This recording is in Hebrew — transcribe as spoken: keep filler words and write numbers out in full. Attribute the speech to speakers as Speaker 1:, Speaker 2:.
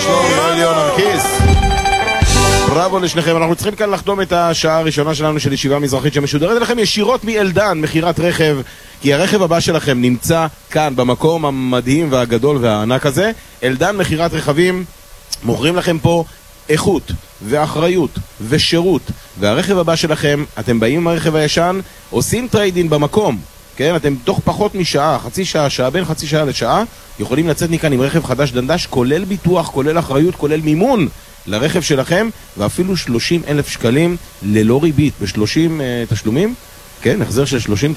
Speaker 1: שלום, יואל ליאון נרקיס. בראבו לשניכם. אנחנו צריכים כאן לחתום את השעה הראשונה שלנו של ישיבה מזרחית שמשודרת לכם ישירות מאלדן, מחירת רכב, כי הרכב הבא שלכם נמצא כאן במקום המדהים והגדול והענק הזה. אלדן מחירת רכבים, מוכרים לכם פה איכות ואחריות ושירות, והרכב הבא שלכם, אתם באים עם הרכב הישן, עושים טריידין במקום, כן? אתם תוך פחות משעה, חצי שעה, שעה, בין חצי שעה לשעה, יכולים לצאת מכאן עם רכב חדש דנדש, כולל ביטוח, כולל אחריות, כולל מימון לרכב שלכם, ואפילו שלושים אלף שקלים ללא ריבית, ב-שלושים uh, תשלומים, כן? החזר של שלושים